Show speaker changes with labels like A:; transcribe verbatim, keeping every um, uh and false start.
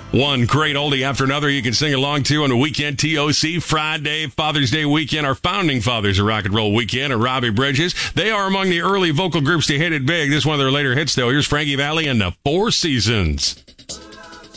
A: One great oldie after another you can sing along to on the weekend. T O C Friday, Father's Day weekend. Our founding fathers of rock and roll weekend are Robbie Bridges. They are among the early vocal groups to hit it big. This is one of their later hits, though. Here's Frankie Valli and the Four Seasons.